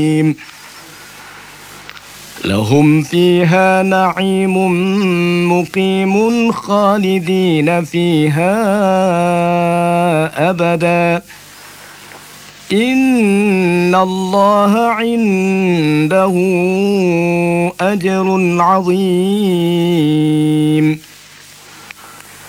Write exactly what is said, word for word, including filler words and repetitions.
لهم فيها نعيم مقيم خالدين فيها أبدا إن الله عنده أجر عظيم.